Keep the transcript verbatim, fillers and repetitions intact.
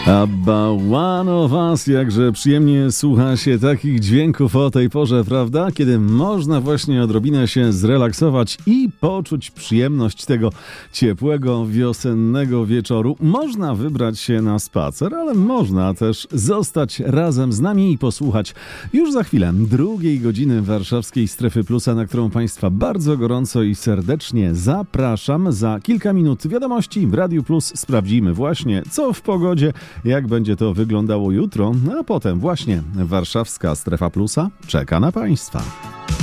Abba One of Us, jakże przyjemnie słucha się takich dźwięków o tej porze, prawda? Kiedy można właśnie odrobinę się zrelaksować i poczuć przyjemność tego ciepłego, wiosennego wieczoru. Można wybrać się na spacer, ale można też zostać razem z nami i posłuchać już za chwilę drugiej godziny warszawskiej Strefy Plusa, na którą Państwa bardzo gorąco i serdecznie zapraszam. Za kilka minut wiadomości w Radiu Plus sprawdzimy właśnie, co w pogodzie, jak będzie to wyglądało jutro, a potem właśnie warszawska Strefa Plusa czeka na Państwa.